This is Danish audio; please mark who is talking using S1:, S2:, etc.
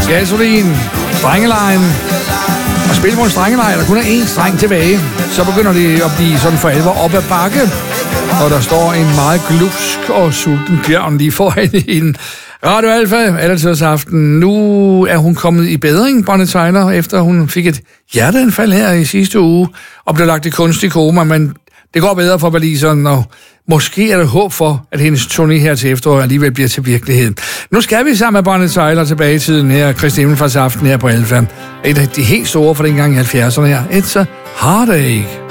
S1: Gasolin, strengelejen. Og spille på en strengelej, der kun er én streng tilbage. Så begynder det at blive sådan for alvor op ad bakke. Og der står en meget glupsk og sulten bjørn lige foran hende. Radio Alfa, Allertidsaften. Nu er hun kommet i bedring, Bonnie Tyler, efter hun fik et hjerteanfald her i sidste uge, og blev lagt i kunstig koma, men det går bedre for waliseren, og måske er der håb for, at hendes turné her til efteråret alligevel bliver til virkelighed. Nu skal vi sammen med Bonnie Tyler tilbage i tiden her, Kristi Himmelfartsaften her på Alfa. Et af de helt store fra dengang i 70'erne her. It's a Heartache.